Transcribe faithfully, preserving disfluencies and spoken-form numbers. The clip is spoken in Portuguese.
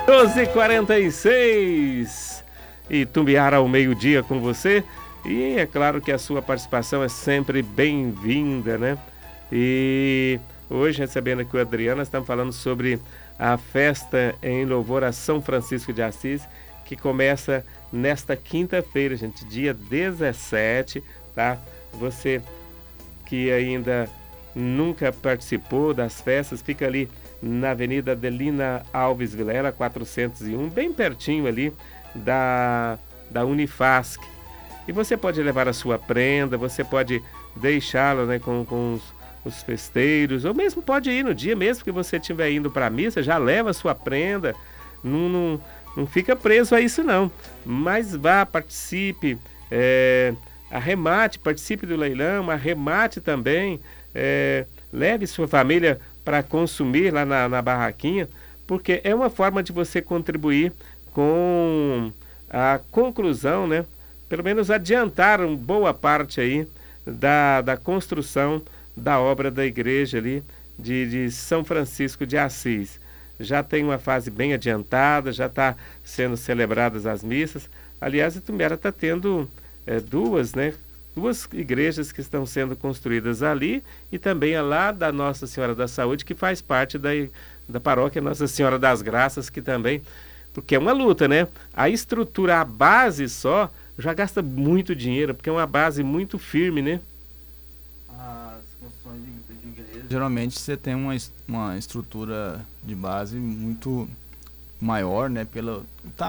doze e quarenta e seis. Itumbiara ao meio-dia com você. E é claro que a sua participação é sempre bem-vinda, né? E hoje, recebendo aqui o Adriano, nós estamos falando sobre a festa em louvor a São Francisco de Assis, que começa nesta quinta-feira, gente, dia dezessete, tá? Você que ainda nunca participou das festas, fica ali na Avenida Adelina Alves Vilela, quatrocentos e um, bem pertinho ali da, da Unifasc. E você pode levar a sua prenda, você pode deixá-la, né, com, com os, os festeiros, ou mesmo pode ir no dia mesmo que você estiver indo para a missa, já leva a sua prenda, não, não, não fica preso a isso não, mas vá, participe, é, arremate, participe do leilão, arremate também, é, leve sua família para consumir lá na, na barraquinha, porque é uma forma de você contribuir com a conclusão, né? Pelo menos adiantaram boa parte aí da, da construção da obra da igreja ali de, de São Francisco de Assis. Já tem uma fase bem adiantada, já está sendo celebradas as missas. Aliás, Itumbiara está tendo é, duas, né? Duas igrejas que estão sendo construídas ali e também a lá da Nossa Senhora da Saúde, que faz parte da, da paróquia Nossa Senhora das Graças, que também, porque é uma luta, né? A estrutura, a base só, já gasta muito dinheiro, porque é uma base muito firme, né? As construções de, de igreja, geralmente você tem uma, uma estrutura de base muito maior, né? Pelo